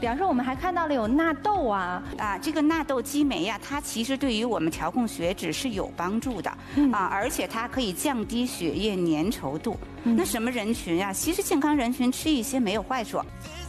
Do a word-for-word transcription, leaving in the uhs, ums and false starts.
比方说我们还看到了有纳豆啊， 啊，这个纳豆激酶呀、它其实对于我们调控血脂是有帮助的、嗯、啊，而且它可以降低血液粘稠度。嗯、那什么人群呀、其实健康人群吃一些没有坏处。